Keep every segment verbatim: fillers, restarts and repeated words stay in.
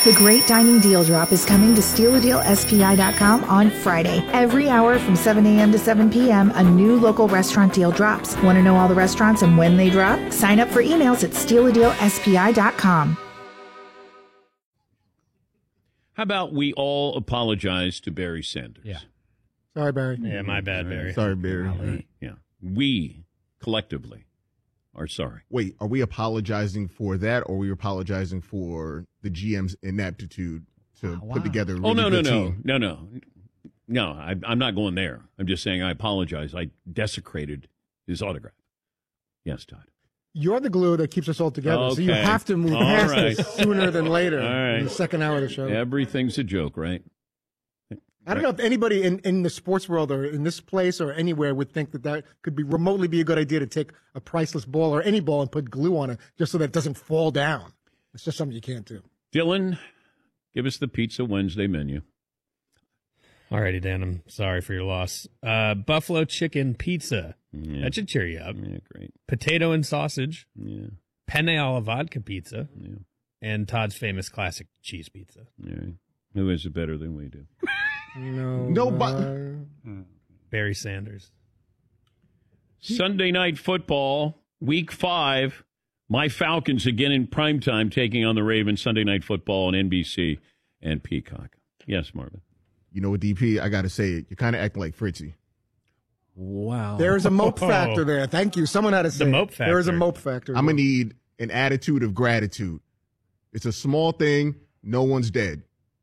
The Great Dining Deal Drop is coming to steal a deal S P I dot com on Friday. Every hour from seven a.m. to seven p.m., a new local restaurant deal drops. Want to know all the restaurants and when they drop? Sign up for emails at steal a deal S P I dot com. How about we all apologize to Barry Sanders? Yeah. Sorry, Barry. Yeah, my bad, Barry. Sorry, Barry. Yeah. We, collectively, are sorry. Wait, are we apologizing for that, or are we apologizing for the G M's ineptitude to wow. put together a really Oh, no, no, good no. team? No, no. No, I, I'm not going there. I'm just saying I apologize. I desecrated his autograph. Yes, Todd. You're the glue that keeps us all together, Okay. so you have to move All past right. this sooner than later All right. in the second hour of the show. Everything's a joke, right? I don't know if anybody in, in the sports world or in this place or anywhere would think that that could be remotely be a good idea to take a priceless ball or any ball and put glue on it just so that it doesn't fall down. It's just something you can't do. Dylan, give us the Pizza Wednesday menu. All righty, Dan. I'm sorry for your loss. Uh, buffalo chicken pizza. Yeah. That should cheer you up. Yeah, great. Potato and sausage. Yeah. Penne alla vodka pizza. Yeah. And Todd's famous classic cheese pizza. Yeah. Who is it better than we do? No. No, but uh, Barry Sanders. Sunday night football, week five. My Falcons again in primetime taking on the Ravens. Sunday night football on N B C and Peacock. Yes, Marvin. you know what, D P, I got to say it. You're kind of acting like Fritzy. Wow. there is a mope factor there. Thank you. Someone had to say The it. mope There is a factor. mope factor. I'm going to need an attitude of gratitude. It's a small thing. No one's dead.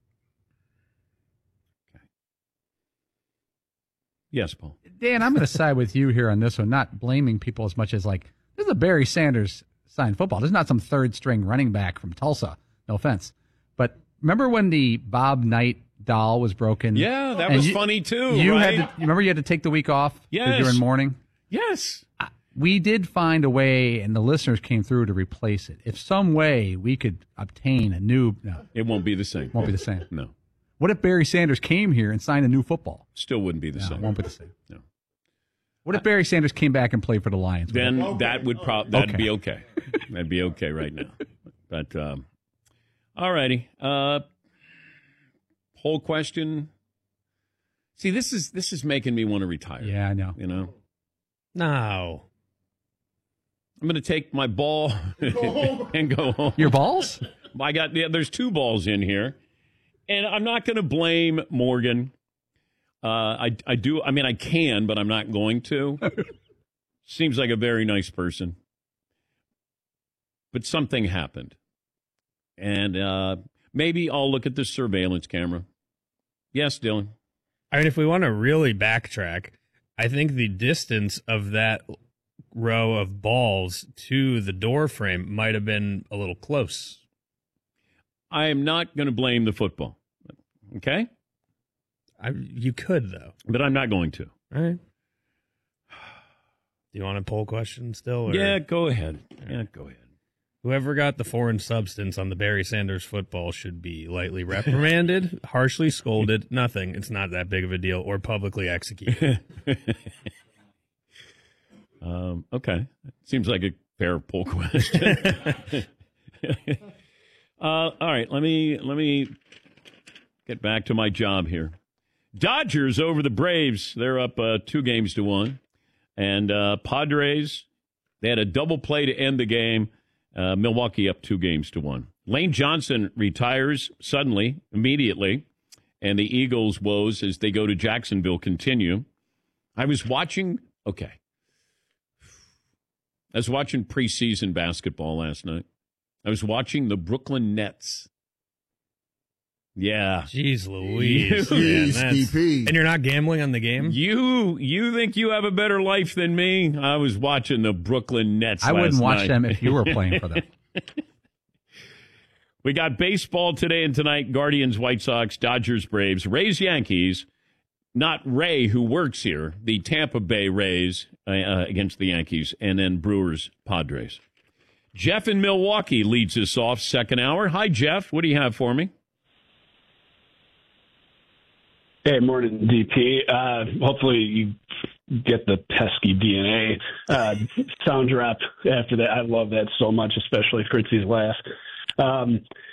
Yes, Paul. Dan, I'm going to side with you here on this one, not blaming people as much as like, this is a Barry Sanders signed football. This is not some third string running back from Tulsa. No offense. But remember when the Bob Knight doll was broken? Yeah, that And was you- funny too, You right? had to, remember you had to take the week off? 'Cause Yes. you were in mourning? Yes. We did find a way, and the listeners came through to replace it. If some way we could obtain a new, no, It won't be the same. won't be the same. No. What if Barry Sanders came here and signed a new football? Still wouldn't be the No, same. it won't be the same. No. What if Barry Sanders came back and played for the Lions? Then that would probably that'd Okay. be okay. That'd be okay right now. But um, all righty. Uh, whole question. See, this is this is making me want to retire. Yeah, I know. You know, No. I'm going to take my ball and go home. Your balls? I got yeah. There's two balls in here, and I'm not going to blame Morgan. Uh, I I do. I mean, I can, but I'm not going to. Seems like a very nice person, but something happened, and uh, maybe I'll look at the surveillance camera. Yes, Dylan. I mean, if we want to really backtrack, I think the distance of that row of balls to the door frame might have been a little close. I am not going to blame the football. Okay? I, you could, though. But I'm not going to. All right. Do you want a poll question still? Or? Yeah, go ahead. Yeah, go ahead. Whoever got the foreign substance on the Barry Sanders football should be lightly reprimanded, harshly scolded, nothing. It's not that big of a deal, or publicly executed. um, okay. Seems like a fair poll question. uh, all right, let me let me get back to my job here. Dodgers over the Braves. They're up uh, two games to one. And uh, Padres, they had a double play to end the game. Uh, Milwaukee up two games to one. Lane Johnson retires suddenly, immediately, and the Eagles' woes as they go to Jacksonville continue. I was watching, okay, I was watching preseason basketball last night. I was watching the Brooklyn Nets. Yeah. Jeez Louise. You- man, Jeez, that's- D P. and you're not gambling on the game? You you think you have a better life than me? I was watching the Brooklyn Nets I last wouldn't watch night. them if you were playing for them. We got baseball today and tonight. Guardians, White Sox, Dodgers, Braves, Rays, Yankees. Not Ray, who works here. The Tampa Bay Rays uh, uh, against the Yankees. And then Brewers, Padres. Jeff in Milwaukee leads us off second hour. Hi, Jeff. What do you have for me? Hey, morning, D P. Uh, hopefully you get the pesky D N A uh, sound drop after that. I love that so much, especially Fritzy's laugh. Um,